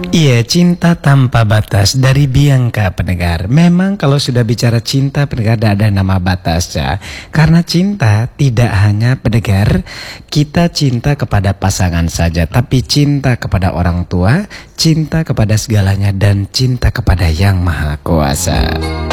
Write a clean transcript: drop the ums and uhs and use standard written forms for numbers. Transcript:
Iya, cinta tanpa batas dari Bianca pendengar. Memang kalau sudah bicara cinta pendengar tidak ada nama batas ya. Karena cinta tidak hanya pendengar, kita cinta kepada pasangan saja, tapi cinta kepada orang tua, cinta kepada segalanya, dan cinta kepada Yang Maha Kuasa.